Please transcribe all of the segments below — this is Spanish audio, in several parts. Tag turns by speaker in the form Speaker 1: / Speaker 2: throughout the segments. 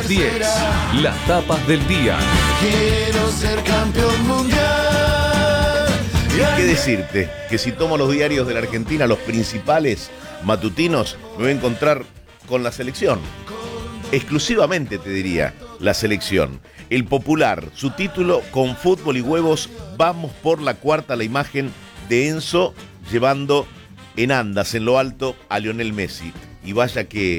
Speaker 1: las 10, las tapas del día.
Speaker 2: Quiero ser campeón mundial.
Speaker 3: ¿Qué decirte? Que si tomo los diarios de la Argentina, los principales matutinos, me voy a encontrar con la selección. Exclusivamente, te diría, la selección. El Popular, su título: con fútbol y huevos, vamos por la cuarta. La imagen de Enzo llevando en andas, en lo alto, a Lionel Messi. Y vaya que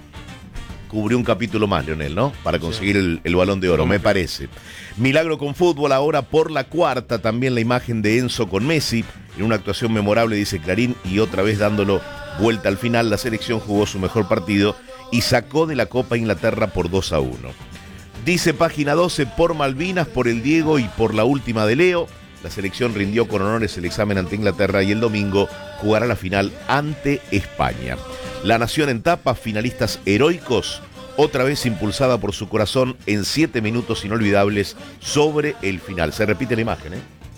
Speaker 3: cubrió un capítulo más, Lionel, ¿no? Para conseguir el Balón de Oro, me parece. Milagro con fútbol, ahora por la cuarta. También la imagen de Enzo con Messi, en una actuación memorable, dice Clarín, y otra vez dándolo vuelta al final. La selección jugó su mejor partido y sacó de la Copa Inglaterra por 2-1. Dice Página 12, por Malvinas, por el Diego y por la última de Leo, la selección rindió con honores el examen ante Inglaterra y el domingo jugará la final ante España. La Nación en tapa, finalistas heroicos, otra vez impulsada por su corazón en 7 minutos inolvidables sobre el final. Se repite la imagen,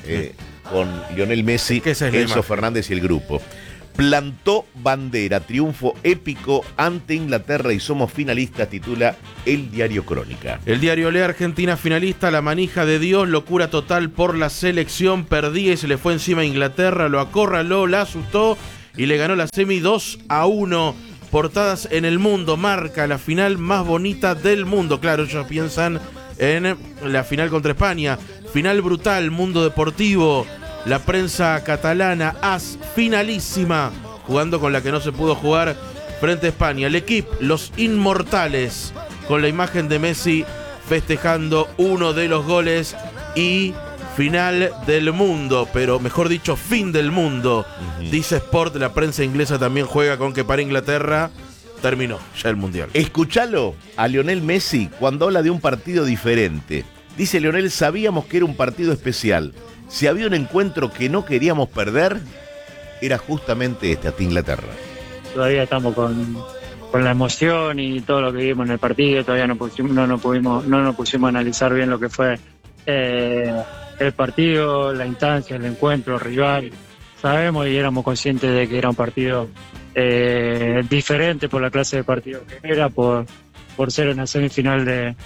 Speaker 3: con Lionel Messi, Enzo Fernández y el grupo. Plantó bandera, triunfo épico ante Inglaterra y somos finalistas, titula el diario Crónica.
Speaker 4: El diario Lea, Argentina finalista, la manija de Dios, locura total por la selección, perdía y se le fue encima a Inglaterra, lo acorraló, la asustó y le ganó la semi 2-1. Portadas en El Mundo, marca la final más bonita del mundo. Claro, ellos piensan en la final contra España. Final brutal, Mundo Deportivo. La prensa catalana, AS, finalísima, jugando con la que no se pudo jugar frente a España. El equipo, los inmortales, con la imagen de Messi festejando uno de los goles y final del mundo, pero mejor dicho, fin del mundo. Dice Sport, la prensa inglesa también juega con que para Inglaterra terminó ya el Mundial.
Speaker 3: Escuchalo a Lionel Messi cuando habla de un partido diferente. Dice Lionel, sabíamos que era un partido especial. Si había un encuentro que no queríamos perder, era justamente este, ante Inglaterra.
Speaker 5: Todavía estamos con la emoción y todo lo que vimos en el partido. Todavía no nos pusimos a analizar bien lo que fue el partido, la instancia, el encuentro, el rival. Sabemos y éramos conscientes de que era un partido diferente por la clase de partido que era, por ser una semifinal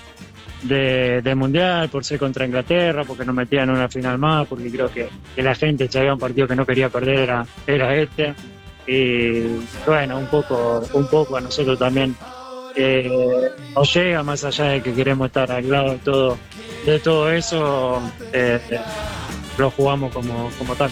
Speaker 5: de Mundial, por ser contra Inglaterra, porque nos metían en una final más, porque creo que la gente ya había un partido que no quería perder, era este. Y bueno, un poco a nosotros también nos llega, más allá de que queremos estar al lado de todo eso, lo jugamos como tal.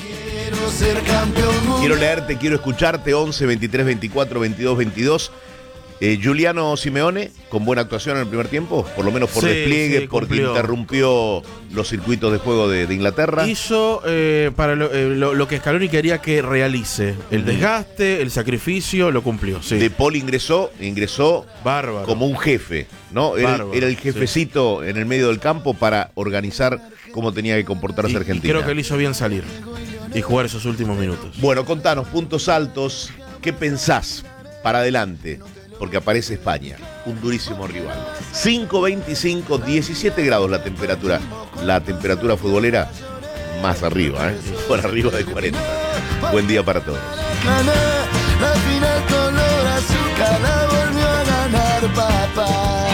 Speaker 3: Quiero leerte, quiero escucharte. 11 23 24 22 22. Giuliano Simeone, con buena actuación en el primer tiempo, por lo menos por despliegue, porque interrumpió los circuitos de juego de Inglaterra.
Speaker 4: Hizo para lo que Scaloni quería que realice. El desgaste, el sacrificio, lo cumplió. Sí.
Speaker 3: De Paul ingresó
Speaker 4: bárbaro, como
Speaker 3: un jefe, ¿no? Era el jefecito en el medio del campo para organizar cómo tenía que comportarse Argentina.
Speaker 4: Y creo que él hizo bien salir y jugar esos últimos minutos.
Speaker 3: Bueno, contanos, puntos altos, ¿qué pensás para adelante? Porque aparece España, un durísimo rival. 5:25, 17 grados la temperatura. La temperatura futbolera más arriba, por arriba de 40. Buen día para todos.
Speaker 2: La final color azúcar la volvió a ganar papá.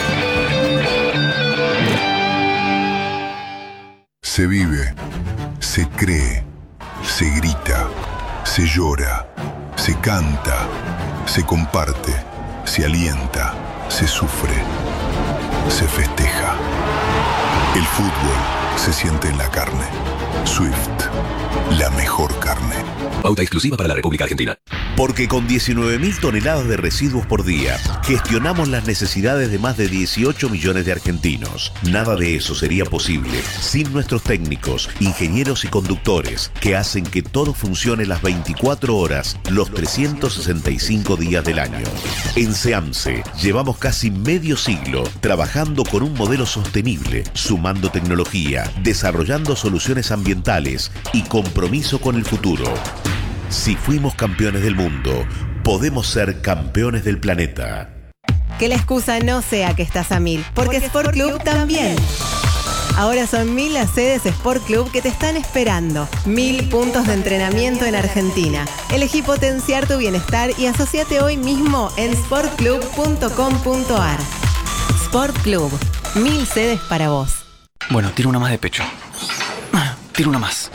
Speaker 6: Se vive, se cree, se grita, se llora, se canta, se comparte, se alienta, se sufre, se festeja. El fútbol se siente en la carne. Swift, la mejor carne.
Speaker 7: Pauta exclusiva para la República Argentina.
Speaker 3: Porque con 19.000 toneladas de residuos por día, gestionamos las necesidades de más de 18 millones de argentinos. Nada de eso sería posible sin nuestros técnicos, ingenieros y conductores, que hacen que todo funcione las 24 horas, los 365 días del año. En SEAMSE llevamos casi medio siglo trabajando con un modelo sostenible, sumando tecnología, desarrollando soluciones ambientales y compromiso con el futuro. Si fuimos campeones del mundo, podemos ser campeones del planeta.
Speaker 8: Que la excusa no sea que estás a 1000, porque Sport Club también. Ahora son 1000 las sedes Sport Club que te están esperando. 1000 puntos de entrenamiento en Argentina. Elegí potenciar tu bienestar y asociate hoy mismo en sportclub.com.ar. Sport Club. 1000 sedes para vos.
Speaker 9: Bueno, tiro una más de pecho. Tiro una más.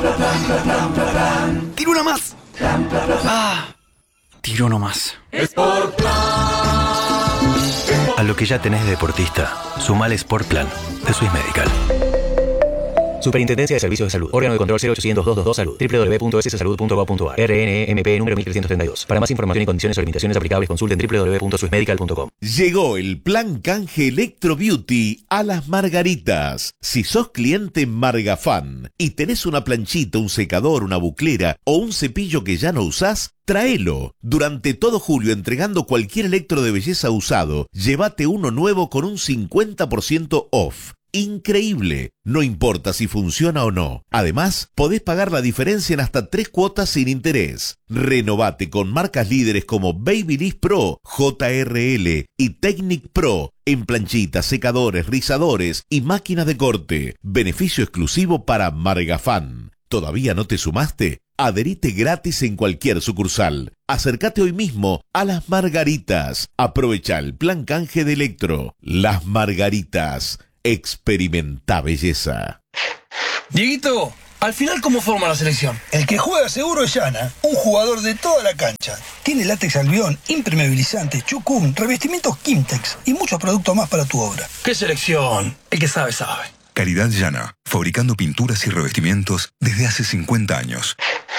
Speaker 9: Tiro una más. Tiro no más. A lo que ya tenés de deportista, sumale Sport Plan de Swiss Medical.
Speaker 10: Superintendencia de Servicios de Salud. Órgano de control 0800-222 Salud. www.sssalud.gov.ar. RNMP número 1332. Para más información y condiciones o limitaciones aplicables, consulten www.swissmedical.com.
Speaker 3: Llegó el plan canje Electro Beauty a Las Margaritas. Si sos cliente Margafan y tenés una planchita, un secador, una buclera o un cepillo que ya no usás, tráelo. Durante todo julio, entregando cualquier electro de belleza usado, llévate uno nuevo con un 50% off. Increíble, no importa si funciona o no. Además, podés pagar la diferencia en hasta 3 cuotas sin interés. Renovate con marcas líderes como Babyliss Pro, JRL y Technic Pro en planchitas, secadores, rizadores y máquinas de corte. Beneficio exclusivo para Margafan. ¿Todavía no te sumaste? Adherite gratis en cualquier sucursal. Acércate hoy mismo a Las Margaritas. Aprovecha el plan canje de Electro. Las Margaritas. Experimenta belleza.
Speaker 11: Dieguito, al final, ¿cómo forma la selección?
Speaker 12: El que juega seguro es Yana, un jugador de toda la cancha. Tiene látex albión, impermeabilizante, chucún, revestimientos Kimtex y muchos productos más para tu obra.
Speaker 11: ¿Qué selección? El que sabe, sabe.
Speaker 6: Calidad Yana, fabricando pinturas y revestimientos desde hace 50 años.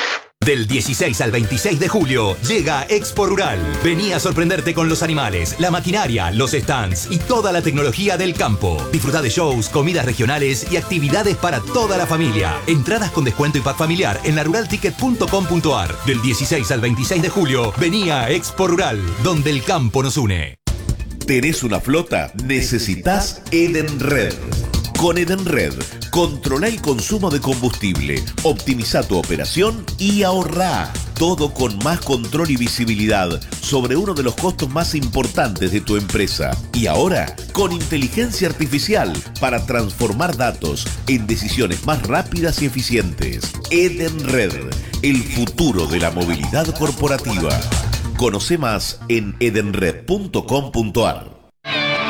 Speaker 13: Del 16 al 26 de julio llega Expo Rural. Vení a sorprenderte con los animales, la maquinaria, los stands y toda la tecnología del campo. Disfruta de shows, comidas regionales y actividades para toda la familia. Entradas con descuento y pack familiar en laruralticket.com.ar. Del 16 al 26 de julio, vení a Expo Rural, donde el campo nos une.
Speaker 3: ¿Tenés una flota? Necesitas Edenred. Con Edenred, controla el consumo de combustible, optimiza tu operación y ahorrá. Todo con más control y visibilidad sobre uno de los costos más importantes de tu empresa. Y ahora, con inteligencia artificial para transformar datos en decisiones más rápidas y eficientes. Edenred, el futuro de la movilidad corporativa. Conoce más en edenred.com.ar.